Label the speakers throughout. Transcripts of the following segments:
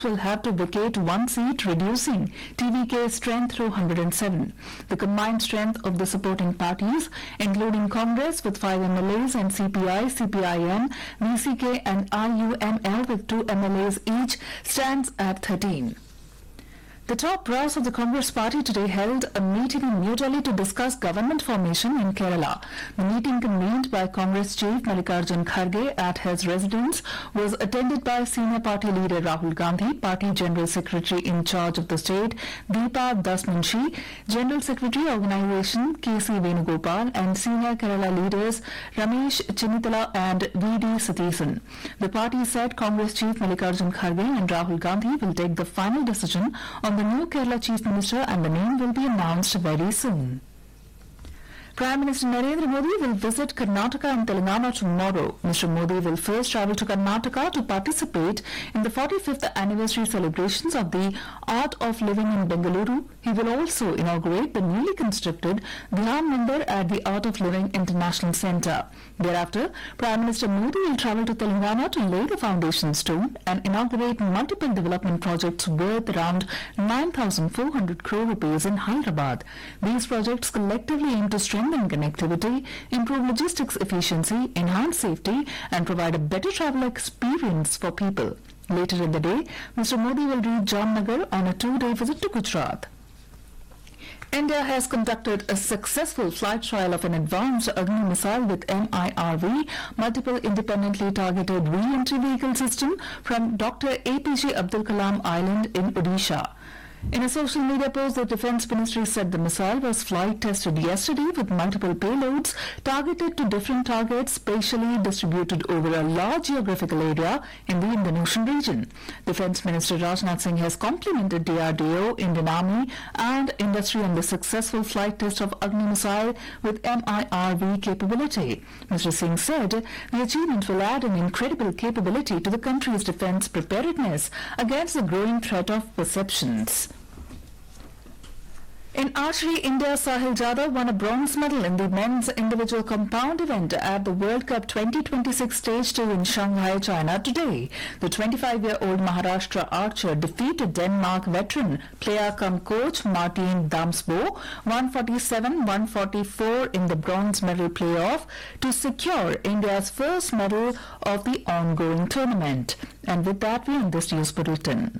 Speaker 1: will have to vacate one seat, reducing TVK's strength to 107. The combined strength of the supporting parties, including Congress with 5 MLAs and CPI, CPIM, VCK and IUML with 2 MLAs each, stands at 13. The top brass of the Congress party today held a meeting in New Delhi to discuss government formation in Kerala. The meeting, convened by Congress chief Mallikarjun Kharge at his residence, was attended by senior party leader Rahul Gandhi, party general secretary in charge of the state Deepa Dasmunshi, general secretary organization KC Venugopal, and senior Kerala leaders Ramesh Chinnithala and VD Satheesan. The party said Congress chief Mallikarjun Kharge and Rahul Gandhi will take the final decision on the new Kerala Chief Minister, and the name will be announced very soon. Prime Minister Narendra Modi will visit Karnataka and Telangana tomorrow. Mr. Modi will first travel to Karnataka to participate in the 45th anniversary celebrations of the Art of Living in Bengaluru. He will also inaugurate the newly constructed Dhyan Mandir at the Art of Living International Centre. Thereafter, Prime Minister Modi will travel to Telangana to lay the foundation stone and inaugurate multiple development projects worth around 9,400 crore rupees in Hyderabad. These projects collectively aim to strengthen connectivity, improve logistics efficiency, enhance safety, and provide a better travel experience for people. Later in the day, Mr. Modi will reach Jamnagar on a 2-day visit to Gujarat. India has conducted a successful flight trial of an advanced Agni missile with MIRV, multiple independently targeted re-entry vehicle system from Dr. APJ Abdul Kalam Island in Odisha. In a social media post, the Defence Ministry said the missile was flight tested yesterday with multiple payloads targeted to different targets spatially distributed over a large geographical area in the Indian Ocean region. Defence Minister Rajnath Singh has complimented DRDO, Indian Army and industry on the successful flight test of Agni missile with MIRV capability. Mr. Singh said the achievement will add an incredible capability to the country's defence preparedness against the growing threat of perceptions. In archery, India's Sahil Jadhav won a bronze medal in the men's individual compound event at the World Cup 2026 Stage 2 in Shanghai, China today. The 25-year-old Maharashtra archer defeated Denmark veteran player-cum-coach Martin Damsbo 147-144 in the bronze medal playoff to secure India's first medal of the ongoing tournament. And with that, we end this news bulletin.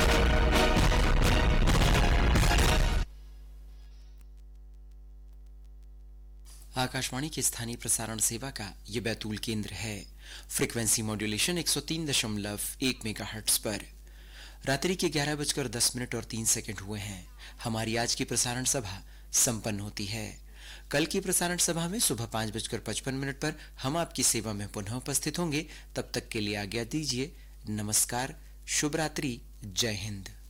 Speaker 2: Akashvani के स्थानीय प्रसारण सेवा का ये बैतूल केंद्र है। Frequency modulation 103.1 megahertz पर। रात्रि के 11:10 और 3 सेकंड हुए हैं। हमारी आज की प्रसारण सभा संपन्न होती है। कल की प्रसारण सभा में सुबह 5:55 पर हम आपकी सेवा में पुनः उपस्थित होंगे। तब तक के लिए आज्ञा दीजिए। नमस्कार, शुभ रात्रि, जय हिंद।